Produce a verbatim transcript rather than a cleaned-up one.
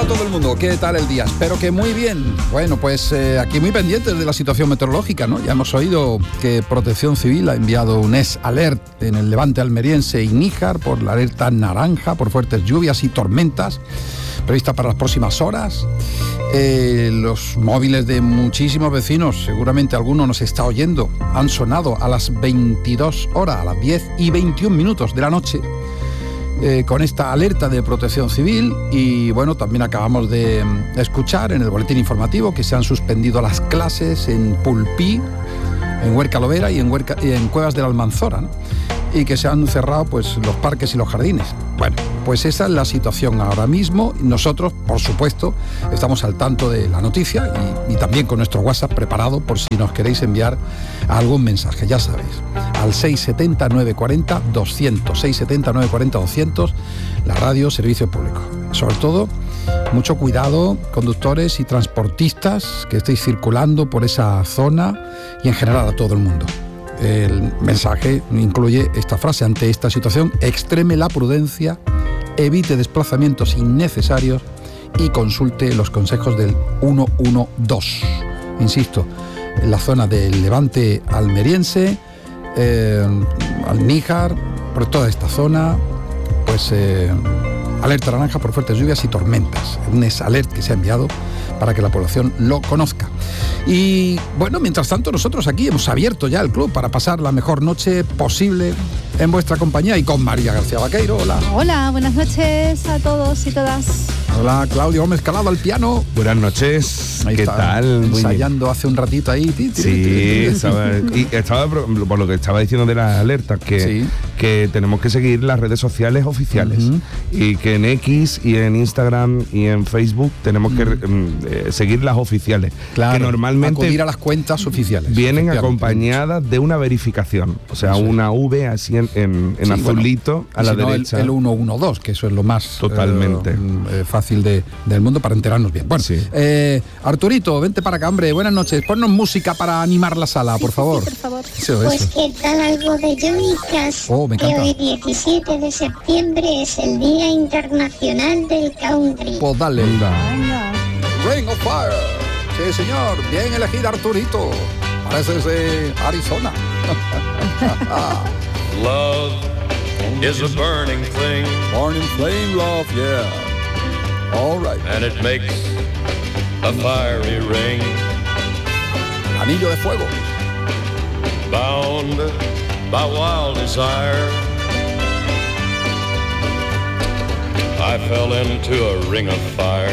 a todo el mundo, ¿qué tal el día? Espero que muy bien. Bueno, pues eh, aquí muy pendientes de la situación meteorológica, ¿no? Ya hemos oído que Protección Civil ha enviado un S Alert en el Levante almeriense y Níjar por la alerta naranja por fuertes lluvias y tormentas prevista para las próximas horas. Eh, los móviles de muchísimos vecinos, seguramente alguno nos está oyendo, han sonado a las veintidós horas, a las diez y veintiún minutos de la noche. Eh, con esta alerta de Protección Civil. Y bueno, también acabamos de mm, escuchar en el boletín informativo que se han suspendido las clases en Pulpí, en Huerca Lovera y en, Huerca, y en Cuevas de la Almanzora, ¿no? Y que se han cerrado pues los parques y los jardines. Bueno, pues esa es la situación ahora mismo. Nosotros, por supuesto, estamos al tanto de la noticia y, y también con nuestro WhatsApp preparado por si nos queréis enviar algún mensaje, ya sabéis, al seis siete cero, nueve cuatro cero, doscientos, seis siete cero, nueve cuatro cero, doscientos, la radio, servicio público. Sobre todo, mucho cuidado, conductores y transportistas que estéis circulando por esa zona y en general a todo el mundo. El mensaje incluye esta frase: ante esta situación, extreme la prudencia, evite desplazamientos innecesarios y consulte los consejos del uno uno dos. Insisto, en la zona del Levante almeriense, eh, al Níjar, por toda esta zona, pues eh, alerta naranja por fuertes lluvias y tormentas. Un S Alert que se ha enviado para que la población lo conozca. Y bueno, mientras tanto nosotros aquí hemos abierto ya el club para pasar la mejor noche posible en vuestra compañía y con María García Vaqueiro. Hola. Hola, buenas noches a todos y todas. Hola, Claudio Gómez Calado al piano. Buenas noches. Ahí ¿Qué está, tal? ensayando hace un ratito ahí. Sí, estaba, y estaba por lo que estaba diciendo de las alertas, que, sí. que tenemos que seguir las redes sociales oficiales. Uh-huh. Y que en X y en Instagram y en Facebook tenemos uh-huh. que eh, seguir las oficiales. Claro, que normalmente acudir a las cuentas oficiales. Vienen acompañadas de una verificación. O sea, sí. una V así en, en, en sí, azulito bueno, a la si no, derecha. El, el uno uno dos, que eso es lo más totalmente eh, fácil de, del mundo para enterarnos bien. Bueno, sí. eh, Arturito, vente para acá, hombre. Buenas noches. Ponnos música para animar la sala, sí, por favor. Sí, por favor. Eso, pues eso. qué tal algo de lluvias. Oh, me encanta. Que hoy diecisiete de septiembre es el Día Internacional del Country. Pues dale. Venga. Ring of Fire. Sí, señor. Bien elegido, Arturito. Pareces de Arizona. Love is a burning thing. Burning flame, love, yeah. All right. And it makes a fiery ring. Anillo de fuego. Bound by wild desire, I fell into a ring of fire.